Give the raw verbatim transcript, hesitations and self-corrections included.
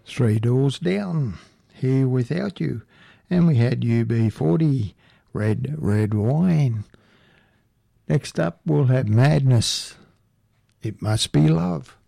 Three Doors Down, Here Without You. And we had U B forty, Red, Red Wine. Next up, we'll have Madness, It Must Be Love.